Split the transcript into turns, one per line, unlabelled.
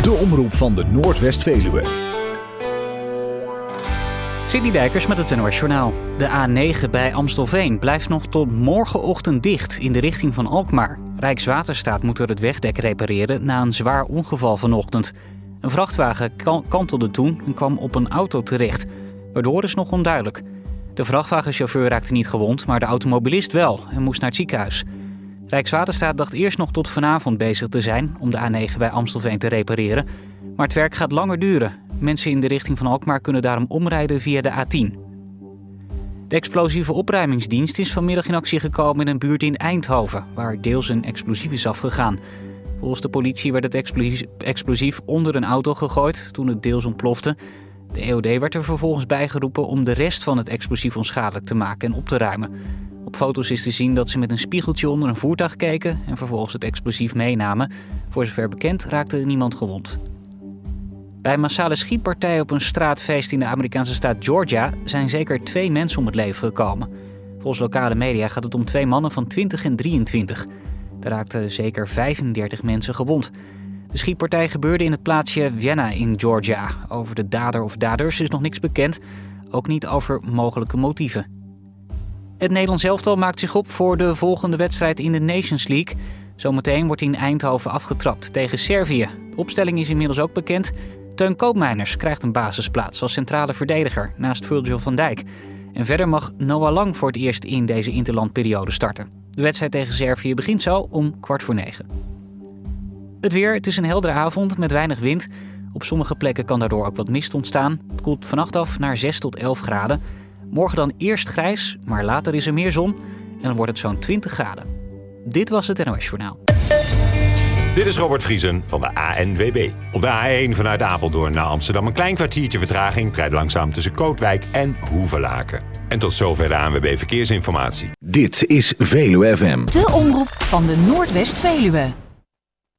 De omroep van de Noordwest-Veluwe.
Sidney Dijkers met het NOS Journaal. De A9 bij Amstelveen blijft nog tot morgenochtend dicht in de richting van Alkmaar. Rijkswaterstaat moet er het wegdek repareren na een zwaar ongeval vanochtend. Een vrachtwagen kantelde toen en kwam op een auto terecht. Waardoor is nog onduidelijk. De vrachtwagenchauffeur raakte niet gewond, maar de automobilist wel en moest naar het ziekenhuis. Rijkswaterstaat dacht eerst nog tot vanavond bezig te zijn om de A9 bij Amstelveen te repareren. Maar het werk gaat langer duren. Mensen in de richting van Alkmaar kunnen daarom omrijden via de A10. De explosieve opruimingsdienst is vanmiddag in actie gekomen in een buurt in Eindhoven, waar deels een explosief is afgegaan. Volgens de politie werd het explosief onder een auto gegooid toen het deels ontplofte. De EOD werd er vervolgens bijgeroepen om de rest van het explosief onschadelijk te maken en op te ruimen. Op foto's is te zien dat ze met een spiegeltje onder een voertuig keken en vervolgens het explosief meenamen. Voor zover bekend raakte niemand gewond. Bij een massale schietpartij op een straatfeest in de Amerikaanse staat Georgia zijn zeker 2 mensen om het leven gekomen. Volgens lokale media gaat het om 2 mannen van 20 en 23. Er raakten zeker 35 mensen gewond. De schietpartij gebeurde in het plaatsje Vienna in Georgia. Over de dader of daders is nog niks bekend, ook niet over mogelijke motieven. Het Nederlands elftal maakt zich op voor de volgende wedstrijd in de Nations League. Zometeen wordt in Eindhoven afgetrapt tegen Servië. De opstelling is inmiddels ook bekend. Teun Koopmeiners krijgt een basisplaats als centrale verdediger naast Virgil van Dijk. En verder mag Noah Lang voor het eerst in deze interlandperiode starten. De wedstrijd tegen Servië begint zo om 8:45. Het weer, het is een heldere avond met weinig wind. Op sommige plekken kan daardoor ook wat mist ontstaan. Het koelt vannacht af naar 6 tot 11 graden. Morgen dan eerst grijs, maar later is er meer zon en dan wordt het zo'n 20 graden. Dit was het NOS Journaal.
Dit is Robert Vriesen van de ANWB. Op de A1 vanuit Apeldoorn naar Amsterdam een klein kwartiertje vertraging. Het rijdt langzaam tussen Kootwijk en Hoevelaken. En tot zover de ANWB Verkeersinformatie.
Dit is Veluwe FM.
De omroep van de Noordwest-Veluwe.